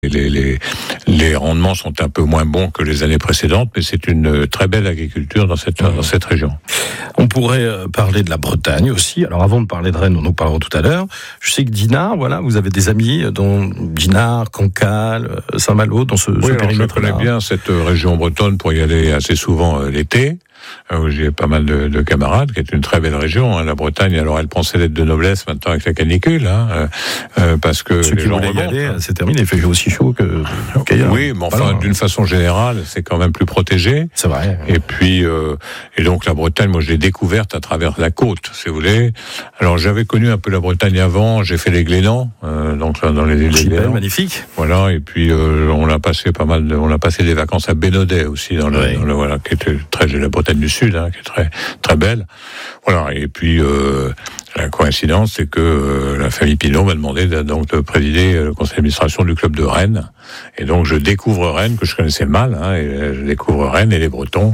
Les rendements sont un peu moins bons que les années précédentes, mais c'est une très belle agriculture dans cette région. On pourrait parler de la Bretagne aussi. Alors avant de parler de Rennes, on en parlera tout à l'heure. Je sais que Dinard, voilà, vous avez des amis dont Dinard, Cancale, Saint-Malo, dans ce périmètre. Je connais bien cette région bretonne pour y aller assez souvent l'été. Où j'ai pas mal de camarades, qui est une très belle région, la Bretagne. Alors elle prend ses lettres de noblesse maintenant avec la canicule, parce que ceux qui voulaient y aller, c'est terminé. Il fait aussi chaud qu'ailleurs. Oui, mais enfin, d'une façon générale, c'est quand même plus protégé. C'est vrai. Et puis, et donc la Bretagne, moi, je l'ai découverte à travers la côte, si vous voulez. Alors j'avais connu un peu la Bretagne avant. J'ai fait les Glénans, donc là, dans les Glénans. Magnifique. Voilà. Et puis on a passé on a passé des vacances à Bénodet aussi, dans le voilà, qui était très la Bretagne du Sud, qui est très très belle. Voilà. Et puis la coïncidence, c'est que la famille Pinault m'a demandé de présider le conseil d'administration du club de Rennes. Et donc je découvre Rennes, que je connaissais mal, et je découvre Rennes et les Bretons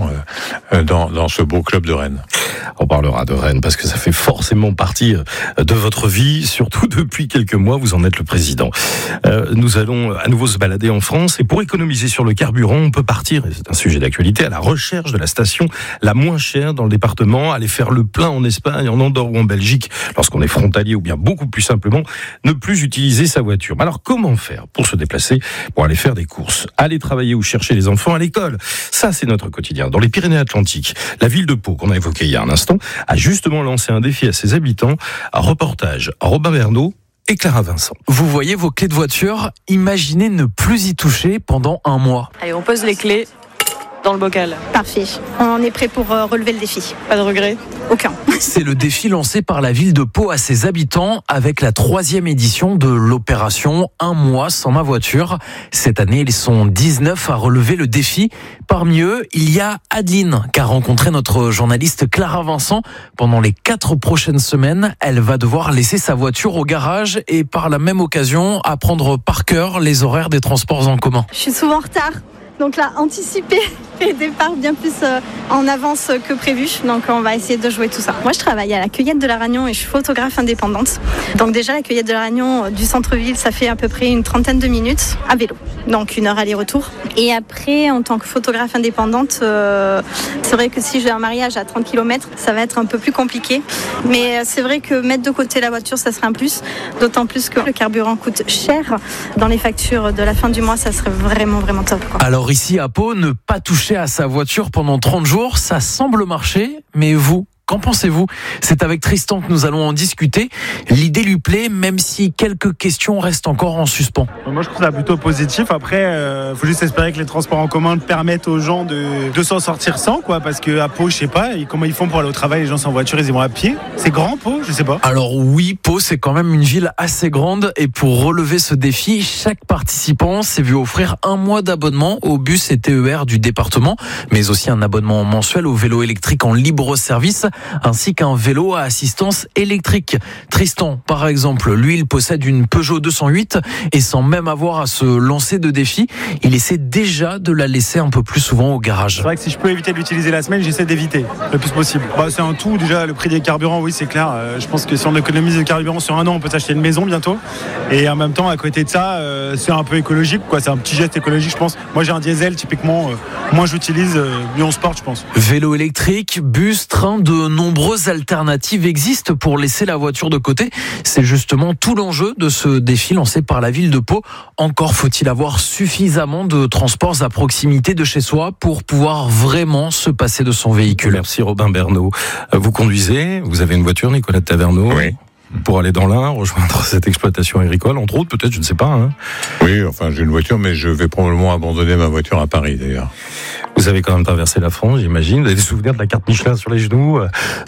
dans ce beau club de Rennes. On parlera de Rennes parce que ça fait forcément partie de votre vie, surtout depuis quelques mois, vous en êtes le président. Nous allons à nouveau se balader en France et pour économiser sur le carburant, on peut partir, et c'est un sujet d'actualité, à la recherche de la station la moins chère dans le département, aller faire le plein en Espagne, en Andorre ou en Belgique lorsqu'on est frontalier ou bien beaucoup plus simplement ne plus utiliser sa voiture. Alors comment faire pour se déplacer, pour aller faire des courses, aller travailler ou chercher les enfants à l'école? Ça, c'est notre quotidien. Dans les Pyrénées-Atlantiques, la ville de Pau, qu'on a évoquée il y a un instant, a justement lancé un défi à ses habitants. Un reportage, Robin Bernot et Clara Vincent. Vous voyez vos clés de voiture, imaginez ne plus y toucher pendant un mois. Allez, on pose les clés dans le bocal. Parfait. On est prêt pour relever le défi. Pas de regret? Aucun. C'est le défi lancé par la ville de Pau à ses habitants avec la 3e édition de l'opération Un mois sans ma voiture. Cette année, ils sont 19 à relever le défi. Parmi eux, il y a Adeline, qu'a rencontré notre journaliste Clara Vincent. Pendant les 4 prochaines semaines, elle va devoir laisser sa voiture au garage et par la même occasion apprendre par cœur les horaires des transports en commun. Je suis souvent en retard. Donc là, anticiper les départs bien plus en avance que prévu. Donc on va essayer de jouer tout ça. Moi, je travaille à la Cueillette de la Ragnon et je suis photographe indépendante. Donc déjà, la Cueillette de la Ragnon du centre-ville, ça fait à peu près une 30aine de minutes à vélo. Donc 1 heure aller-retour. Et après, en tant que photographe indépendante, c'est vrai que si j'ai un mariage à 30 km, ça va être un peu plus compliqué. Mais c'est vrai que mettre de côté la voiture, ça serait un plus. D'autant plus que le carburant coûte cher. Dans les factures de la fin du mois, ça serait vraiment, vraiment top, quoi. Alors ici à Pau, ne pas toucher à sa voiture pendant 30 jours, ça semble marcher, mais vous, qu'en pensez-vous? C'est avec Tristan que nous allons en discuter. L'idée lui plaît, même si quelques questions restent encore en suspens. Moi, je trouve ça plutôt positif. Après, faut juste espérer que les transports en commun permettent aux gens de s'en sortir sans, quoi. Parce qu'à Pau, je sais pas, comment ils font pour aller au travail, les gens sans voiture, ils y vont à pied. C'est grand, Pau, je sais pas. Alors oui, Pau, c'est quand même une ville assez grande. Et pour relever ce défi, chaque participant s'est vu offrir 1 mois d'abonnement au bus et TER du département, mais aussi un abonnement mensuel au vélo électrique en libre service, ainsi qu'un vélo à assistance électrique. Tristan, par exemple, lui, il possède une Peugeot 208 et sans même avoir à se lancer de défi, il essaie déjà de la laisser un peu plus souvent au garage. C'est vrai que si je peux éviter de l'utiliser la semaine, j'essaie d'éviter le plus possible. C'est un tout, déjà, le prix des carburants, oui, c'est clair. Je pense que si on économise le carburant sur 1 an, on peut s'acheter une maison bientôt. Et en même temps, à côté de ça, c'est un peu écologique, quoi. C'est un petit geste écologique, je pense. Moi, j'ai un diesel, typiquement, moins j'utilise, mieux on se porte, je pense. Vélo électrique, bus, train, de nombreuses alternatives existent pour laisser la voiture de côté. C'est justement tout l'enjeu de ce défi lancé par la ville de Pau. Encore faut-il avoir suffisamment de transports à proximité de chez soi pour pouvoir vraiment se passer de son véhicule. Merci Robin Bernot. Vous conduisez, vous avez une voiture, Nicolas de Taverneau? Oui. Pour aller dans l'Ain, rejoindre cette exploitation agricole, entre autres, peut-être, je ne sais pas. Oui, enfin, j'ai une voiture, mais je vais probablement abandonner ma voiture à Paris, d'ailleurs. Vous avez quand même traversé la France, j'imagine. Vous avez des souvenirs de la carte Michelin sur les genoux?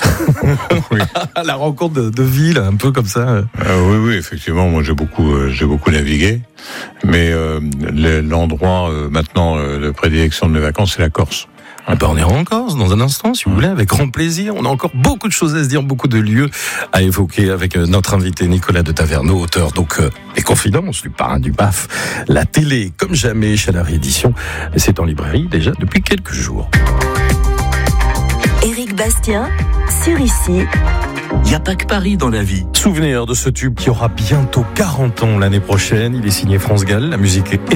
Oui. La rencontre de ville, un peu comme ça. Oui, effectivement. Moi, j'ai beaucoup navigué. Mais l'endroit, maintenant, de prédilection de mes vacances, c'est la Corse. On ira en Corse dans un instant, si vous voulez, avec grand plaisir. On a encore beaucoup de choses à se dire, beaucoup de lieux à évoquer avec notre invité Nicolas de Taverneau, auteur donc des Confidences, du parrain du BAF, la télé comme jamais chez la réédition. C'est en librairie déjà depuis quelques jours. Éric Bastien, sur Ici. Il n'y a pas que Paris dans la vie. Souvenir de ce tube qui aura bientôt 40 ans l'année prochaine. Il est signé France Gall, la musique est